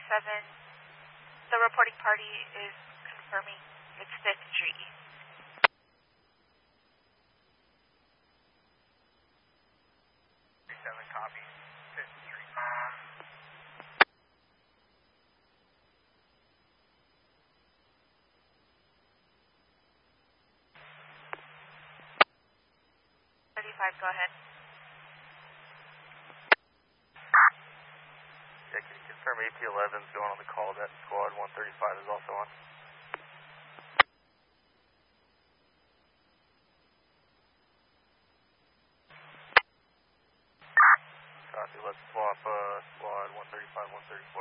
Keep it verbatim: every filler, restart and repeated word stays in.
seven, the reporting party is confirming it's fifth Street East. seven copy, fifth Street. thirty-five, go ahead. Yeah, can you confirm A P eleven is going on the call that squad one thirty-five is also on? Copy, let's swap uh, squad one thirty-five, one thirty-four.